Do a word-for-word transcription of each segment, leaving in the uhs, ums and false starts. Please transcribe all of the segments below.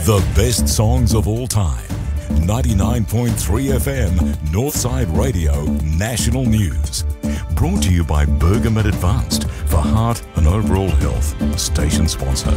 The best songs of all time. ninety-nine point three F M, Northside Radio, National News. Brought to you by Bergamet Advanced for heart and overall health. Station sponsor.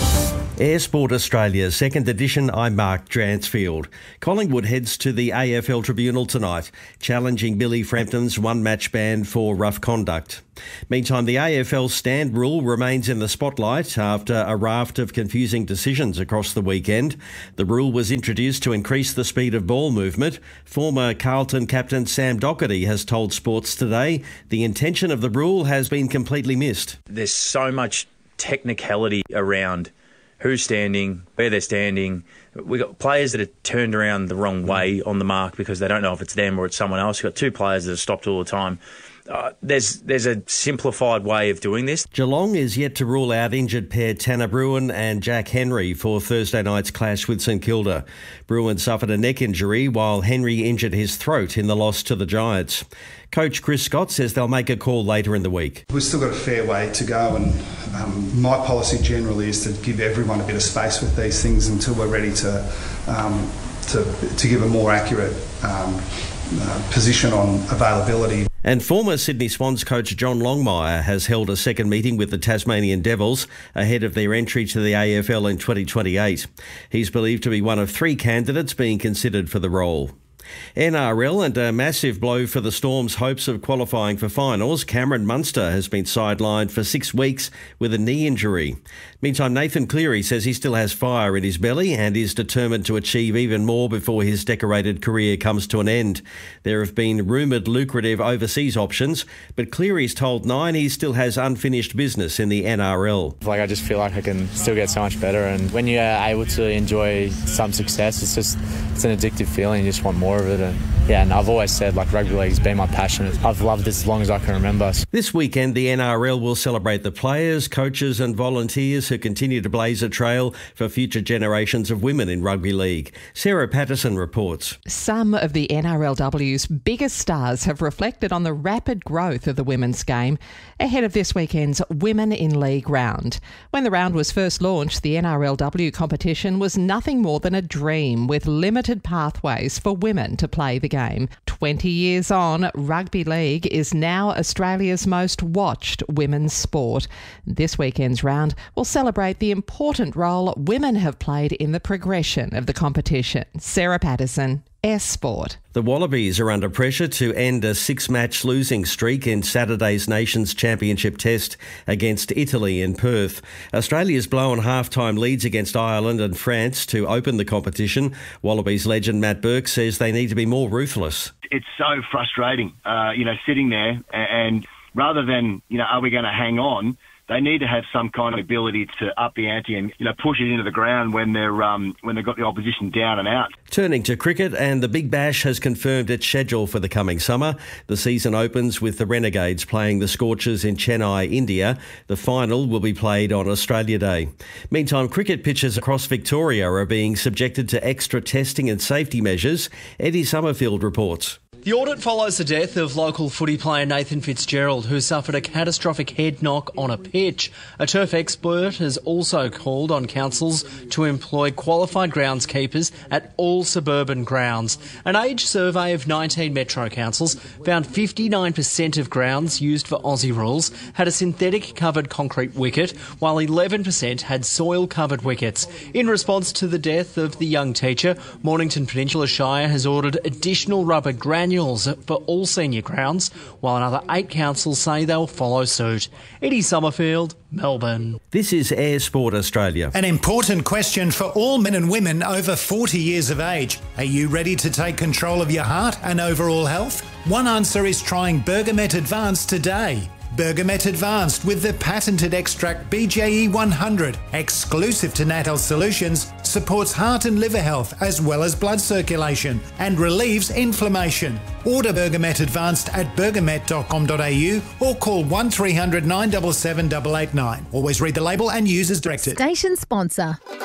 Air Sport Australia, second edition. I'm Mark Dransfield. Collingwood heads to the A F L Tribunal tonight, challenging Billy Frampton's one-match ban for rough conduct. Meantime, the A F L stand rule remains in the spotlight after a raft of confusing decisions across the weekend. The rule was introduced to increase the speed of ball movement. Former Carlton captain Sam Docherty has told Sports Today the intention of the rule has been completely missed. There's so much technicality around who's standing, where they're standing. We've got players that are turned around the wrong way on the mark because they don't know if it's them or it's someone else. We've got two players that are stopped all the time. Uh, there's there's a simplified way of doing this. Geelong is yet to rule out injured pair Tanner Bruhn and Jack Henry for Thursday night's clash with St Kilda. Bruhn suffered a neck injury while Henry injured his throat in the loss to the Giants. Coach Chris Scott says they'll make a call later in the week. We've still got a fair way to go, and um, my policy generally is to give everyone a bit of space with these things until we're ready to um, to, to give a more accurate um, uh, position on availability. And former Sydney Swans coach John Longmire has held a second meeting with the Tasmanian Devils ahead of their entry to the A F L in twenty twenty-eight. He's believed to be one of three candidates being considered for the role. N R L and a massive blow for the Storm's hopes of qualifying for finals. Cameron Munster has been sidelined for six weeks with a knee injury. Meantime, Nathan Cleary says he still has fire in his belly and is determined to achieve even more before his decorated career comes to an end. There have been rumoured lucrative overseas options, but Cleary's told Nine he still has unfinished business in the N R L. Like, I just feel like I can still get so much better, and when you're able to enjoy some success, it's just it's an addictive feeling. You just want more of it. And yeah, and I've always said, like, rugby league has been my passion. I've loved this as long as I can remember. This weekend, the N R L will celebrate the players, coaches and volunteers who continue to blaze a trail for future generations of women in rugby league. Sarah Patterson reports. Some of the N R L W's biggest stars have reflected on the rapid growth of the women's game ahead of this weekend's Women in League round. When the round was first launched, the N R L W competition was nothing more than a dream with limited pathways for women to play the game. twenty years on, rugby league is now Australia's most watched women's sport. This weekend's round will celebrate the important role women have played in the progression of the competition. Sarah Patterson, S Sport. The Wallabies are under pressure to end a six-match losing streak in Saturday's Nations Championship test against Italy in Perth. Australia's blown half-time leads against Ireland and France to open the competition. Wallabies legend Matt Burke says they need to be more ruthless. It's so frustrating, uh, you know, sitting there and rather than, you know, are we going to hang on? They need to have some kind of ability to up the ante and, you know, push it into the ground when they're um, when they've got the opposition down and out. Turning to cricket, and the Big Bash has confirmed its schedule for the coming summer. The season opens with the Renegades playing the Scorchers in Chennai, India. The final will be played on Australia Day. Meantime, cricket pitches across Victoria are being subjected to extra testing and safety measures. Eddie Summerfield reports. The audit follows the death of local footy player Nathan Fitzgerald, who suffered a catastrophic head knock on a pitch. A turf expert has also called on councils to employ qualified groundskeepers at all suburban grounds. An age survey of nineteen metro councils found fifty-nine percent of grounds used for Aussie rules had a synthetic covered concrete wicket, while eleven percent had soil covered wickets. In response to the death of the young teacher, Mornington Peninsula Shire has ordered additional rubber granules for all senior grounds, while another eight councils say they'll follow suit. Eddie Summerfield, Melbourne. This is Air Sport Australia. An important question for all men and women over forty years of age. Are you ready to take control of your heart and overall health? One answer is trying Bergamet Advanced today. Bergamet Advanced with the patented extract B J E one hundred, exclusive to Natal Solutions, supports heart and liver health as well as blood circulation and relieves inflammation. Order Bergamet Advanced at bergamet dot com dot a u or call one three hundred nine seven seven eight eight nine. Always read the label and use as directed. Station sponsor.